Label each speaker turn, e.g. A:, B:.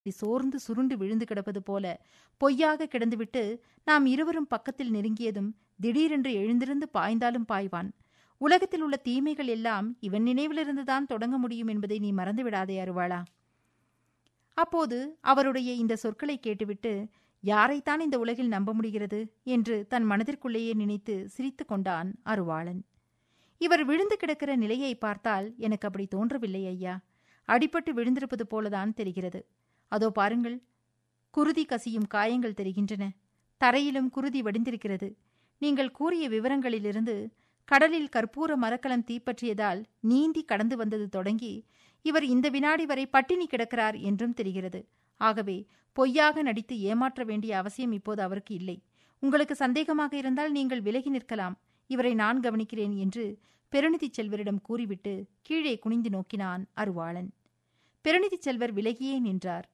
A: சோர்ந்து சுருண்டு விழுந்து கிடப்பது போல பொய்யாக கிடந்துவிட்டு நாம் இருவரும் பக்கத்தில் நெருங்கியதும் திடீரென்று எழுந்திருந்து பாய்ந்தாலும் பாய்வான். உலகத்தில் உள்ள தீமைகள் எல்லாம் இவன் நினைவிலிருந்துதான் தொடங்க முடியும் என்பதை நீ மறந்துவிடாதே அருவாளா. அப்போது அவருடைய இந்த சொற்களை கேட்டுவிட்டு, யாரைத்தான் இந்த உலகில் நம்ப முடிகிறது என்று தன் மனதிற்குள்ளேயே நினைத்து சிரித்து கொண்டான் அருவாளன். இவர் விழுந்து கிடக்கிற நிலையை பார்த்தால் எனக்கு அப்படி தோன்றவில்லை ஐயா. அடிபட்டு விழுந்திருப்பது போலதான் தெரிகிறது. அதோ பாருங்கள், குருதி கசியும் காயங்கள் தெரிகின்றன. தரையிலும் குருதி வடிந்திருக்கிறது. நீங்கள் கூறிய விவரங்களிலிருந்து கடலில் கற்பூர மரக்கலம் தீப்பற்றியதால் நீந்தி கடந்து வந்தது தொடங்கி இவர் இந்த வினாடி வரை பட்டினி கிடக்கிறார் என்றும் தெரிகிறது. ஆகவே பொய்யாக நடித்து ஏமாற்ற வேண்டிய அவசியம் இப்போது அவருக்கு இல்லை. உங்களுக்கு சந்தேகமாக இருந்தால் நீங்கள் விலகி நிற்கலாம். இவரை நான் கவனிக்கிறேன் என்று பெருநிதி செல்வரிடம் கூறிவிட்டு கீழே குனிந்து நோக்கினான் அருவாளன். பெருநிதி செல்வர் விலகியே நின்றார்.